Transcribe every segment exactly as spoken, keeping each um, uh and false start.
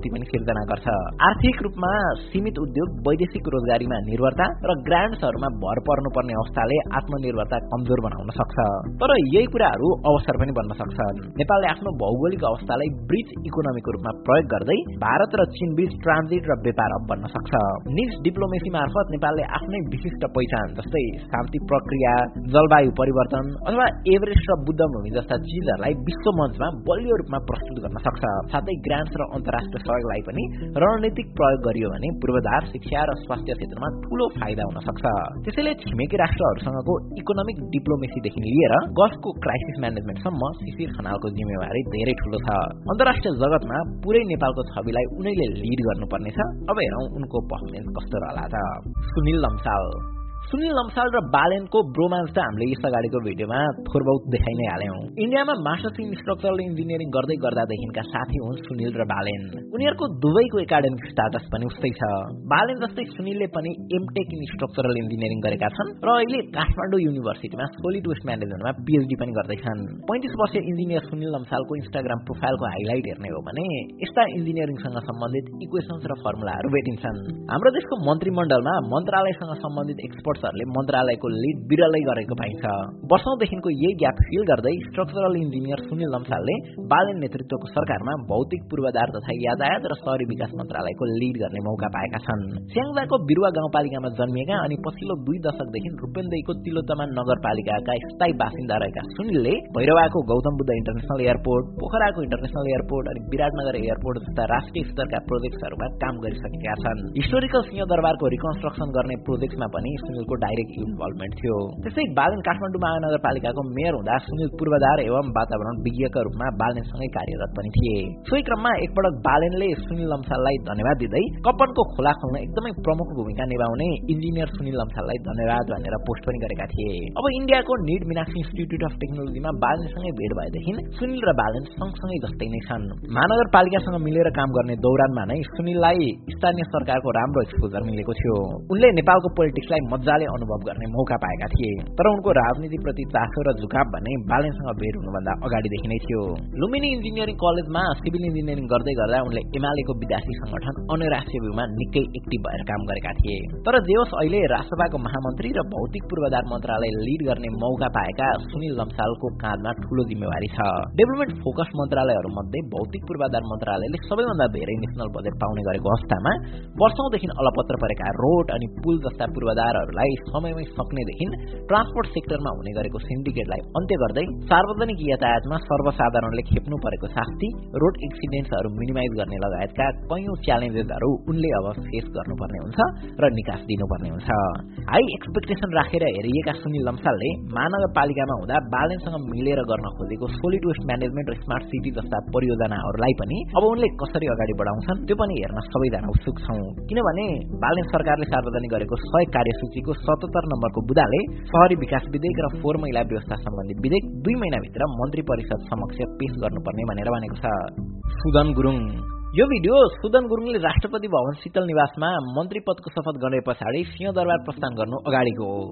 चुनौती पनि सिर्जना गर्छ। आर्थिक रूपमा सीमित उद्योग, वैदेशिक रोजगारीमा निर्भरता र ग्रान्ट्सहरूमा भर पर्नुपर्ने अवस्थाले आत्मनिर्भरता कमजोर बनाउन सक्छ। तर यही कुराहरू अवसर पनि बन्न सक्छन्। नेपालले आफ्नो भौगोलिक अवस्थालाई ब्रिज इकोनोमीको रूपमा प्रयोग गर्दै भारत र चीन बीच ट्रान्जिट र व्यापार हब बन्न सक्छ। निज डिप्लोमेसी मार्फत नेपालले आफ्नै विशिष्ट पहिचान जस्तै शान्ति प्रक्रिया, जलवायु परिवर्तन अथवा एभरेस्ट र बुद्ध भूमि जस्ता चीजहरूलाई विश्व मञ्चमा बलियो रूपमा प्रस्तुत गर्न सक्छ। साथै ग्रान्ट्स र अन्तर्राष्ट्रिय सहयोगलाई पनि रणनीतिक प्रयोग गरियो भने पूर्वाधार, शिक्षा र स्वास्थ्य क्षेत्रमा ठूलो फाइदा हुन सक्छ। त्यसैले छिमेकी राष्ट्रहरूसँगको इकोनोमिक डिप्लोमेसीदेखि लिएर गल्फको क्राइसिस म्यानेजमेन्टसम्म शिशिर खनालको जिम्मेवारी धेरै ठूलो छ। अन्तर्राष्ट्रिय जगतमा पुरै नेपालको छविलाई उनैले लिड गर्नुपर्नेछ। अब हेरौं उनको पर्फर्मेन्स कस्तो रहला त। सुनिल लम्साल सुनिल लम्साल र बालेनको ब्रोमान्स त हामीले यस अगाडिको भिडियोमा थोरबहुत देखाइ नै हाल्यौं। इन्डियामा मास्टर्स इन स्ट्रक्चरल इन्जिनियरिङ गर्दै गर्दादेखिका साथी हुन् सुनिल र बालेन। उनीहरूको दुवैको एकाडेमिक स्टाटस पनि उस्तै छ। बालेन जस्तै सुनिलले पनि एमटेक इन स्ट्रक्चरल इन्जिनियरिङ गरेका छन् र अहिले काठमाडौँ युनिभर्सिटीमा सोलिड वेस्ट म्यानेजमेन्टमा पीएचडी पनि गर्दैछन्। पैंतीस वर्षीय इन्जिनियर सुनिल लम्सालको इन्स्टाग्राम प्रोफाइलको हाइलाइट हेर्ने हो भने यस्ता इन्जिनियरिङसँग सम्बन्धित इक्वेशन्स र फर्मुलाहरू भेटिन्छन्। हाम्रो देशको मन्त्रीमण्डलमा मन्त्रालयसँग सम्बन्धित एक्सपर्ट मन्त्रालयको लिड बिरलै गरेको पाइन्छ। वर्षौंदेखिको यही ग्याप फिल गर्दै स्ट्रक्चरल इन्जिनियर सुनिल लम्सालले बालेन नेतृत्वको सरकारमा भौतिक पूर्वाधार तथा यातायात र शहरी विकास मन्त्रालयको लिड गर्ने मौका पाएका छन्। स्याङ्जाको बिरुवा गाउँपालिकामा जन्मिएका अनि पछिल्लो दुई दशकदेखि रूपेन्देहीको तिलोत्तमा नगरपालिकाका स्थायी बासिन्दा रहेका सुनिलले भैरवाको Gautam Buddha international airport, पोखराको international airport अनि विराटनगर एयरपोर्ट जस्ता राष्ट्रिय स्तरका प्रोजेक्टहरूमा काम गरिसकेका छन्। हिस्टोरिकल सिंहदरबारको रिकन्स्ट्रक्सन गर्ने प्रोजेक्टमा पनि सुनिलको डाइरेक्ट इन्भल्भमेन्ट थियो। त्यसै बालेन काठमाडौँ महानगरपालिकाको मेयर हुँदा सुनिल पूर्वाधार एवं वातावरण विज्ञका रूपमा बालेनसँगै कार्यरत पनि थिए। सोही क्रममा एकपटक बालेनले सुनिल लम्साललाई धन्यवाद दिँदै कप्पनको खोला खोल्न एकदमै प्रमुख भूमिका निभाउने इन्जिनियर सुनिल लम्साललाई धन्यवाद भनेर पोस्ट पनि गरेका थिए। अब इन्डियाको निड मीनाक्षी इन्स्टिट्युट अफ टेक्नोलोजीमा बालेनसँगै भेट भएदेखि सुनिल र बालेन सँगसँगै जस्तै नै छन्। महानगरपालिकासँग मिलेर काम गर्ने दौरानमा नै सुनिललाई स्थानीय सरकारको राम्रो एक्सपोजर मिलेको थियो। उनले नेपालको पोलिटिक्सलाई मजाले अनुभव गर्ने मौका पाएका थिए। तर उनको राजनीतिप्रति चासो र झुकाव भने बालेनसँग भेट हुनुभन्दा अगाडिदेखि नै थियो। लुम्बिनी इन्जिनियरिङ कलेजमा सिभिल इन्जिनियरिङ गर्दै गर्दा उनले एमालेको विद्यार्थी संगठन अनुराष्ट्रिय व्यूमा निकै एक्टिभ भएर काम गरेका थिए। तर जे होस् अहिले राष्ट्रसभाको महामन्त्री र भौतिक पूर्वाधार मन्त्रालय लिड गर्ने मौका पाएका सुनिल लम्सालको काँधमा ठूलो जिम्मेवारी छ। डेभलपमेन्ट फोकस मन्त्रालयहरू मध्ये भौतिक पूर्वाधार मन्त्रालयले सबैभन्दा धेरै नेशनल बजेट पाउने गरेको अवस्थामा वर्षौंदेखि अलपत्र परेका रोड अनि पुल जस्ता पूर्वाधारहरूलाई समयमै सक्नेदेखि ट्रान्सपोर्ट सेक्टरमा हुने गरेको सिन्डिकेटलाई अन्त्य गर्दै सार्वजनिक यातायातमा सर्वसाधारणले खेप्नु परेको शास्ति, रोड एक्सिडेन्ट्सहरू मिनिमाइज गर्ने लगायतका कयौं च्यालेन्जेसहरू उनले अब फेस गर्नुपर्ने हुन्छ र निकास दिनुपर्ने हुन्छ। हाई एक्सपेक्टेसन राखेर हेरिएका सुनिल लम्सालले महानगरपालिकामा हुँदा बालेनसँग मिलेर गर्न खोजेको सोलिड वेस्ट म्यानेजमेन्ट र स्मार्ट सिटी जस्ता परियोजनाहरूलाई पनि अब उनले कसरी अगाडि बढाउँछन् त्यो पनि हेर्न सबैजना उत्सुक छौं। किनभने बालेन सरकारले सार्वजनिक गरेको सय कार्यसूचीको सतहत्तर नम्बरको बुदाले शहरी विकास विधेयक र फोहोर मैला व्यवस्था सम्बन्धी विधेयक दुई महिनाभित्र मन्त्री परिषद समक्ष पेश गर्नुपर्ने भनेर भनेको छ। सुदन गुरुङ यो भिडियो सुदन गुरुङले राष्ट्रपति भवन शीतल निवासमा मन्त्री पदको शपथ गरे पछाडि सिंहदरबार प्रस्थान गर्नु अगाडिको हो।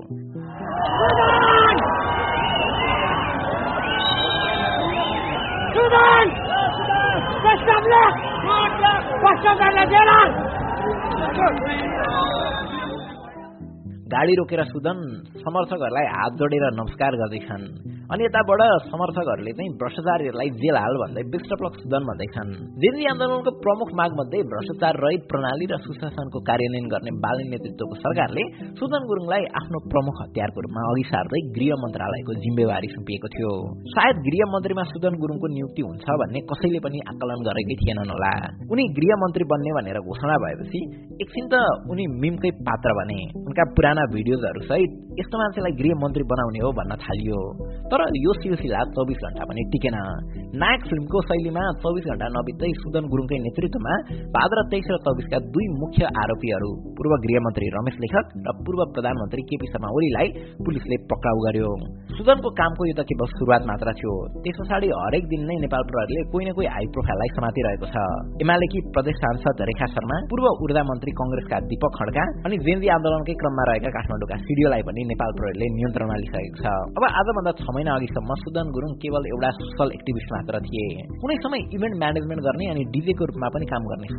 गाडी रोकेर सुदन समर्थकहरूलाई हात जोडेर नमस्कार गर्दैछन् अनि यताबाट समर्थकहरूले चाहिँ भ्रष्टाचारीहरूलाई जेल हाल भन्दै विष्टप्लक सुदन भन्दैछन्। जेनजी आन्दोलनको प्रमुख माग मध्ये भ्रष्टाचार रहित प्रणाली र सुशासनको कार्यान्वयन गर्ने बालेन नेतृत्वको सरकारले सुदन गुरुङलाई आफ्नो प्रमुख हतियारको रूपमा अघि सार्दै गृह मन्त्रालयको जिम्मेवारी सुम्पिएको थियो। सायद गृह मन्त्रीमा सुदन गुरुङको नियुक्ति हुन्छ भन्ने कसैले पनि आकलन गरेकै थिएनन् होला। उनी गृह मन्त्री बन्ने भनेर घोषणा भएपछि एकछिन त उनी मिमकै पात्र बने। उनका पुराना भिडियोजहरू सहित यस्तो मान्छेलाई गृह मन्त्री बनाउने हो भन्न थालियो। तर यो सिलसिला चौबिस घण्टा पनि टिकेन। नायक फिल्मको शैलीमा चौबिस घण्टा नबित्दै सुदन गुरुङकै नेतृत्वमा भाद्र तेइस र चौबिसका दुई मुख्य आरोपीहरू पूर्व गृहमन्त्री रमेश लेखक र पूर्व प्रधानमन्त्री केपी शर्मा ओलीलाई पुलिसले पक्राउ गर्यो। सुदनको कामको यो त केवल सुरुवात मात्र थियो। त्यस पछाडि हरेक दिन नै नेपाल प्रहरीले कोही न कोही हाई प्रोफाइललाई समातिरहेको छ। एमालेकी प्रदेश सांसद रेखा शर्मा, पूर्व ऊर्जा मन्त्री कंग्रेसका दीपक खड्का अनि जेनजी आन्दोलनकै क्रममा रहेका काठमाडौँका सिडिओलाई पनि नेपाल प्रहरीले नियन्त्रणमा लिइसकेको छ। अब आजभन्दा छ महिना अघिसम्म सुदन गुरुङ केवल एउटा सोशल एक्टिभिस्ट मात्र थिए। कुनै समय इभेन्ट म्यानेजमेन्ट गर्ने अनि डीजे को रूपमा पनि काम गर्ने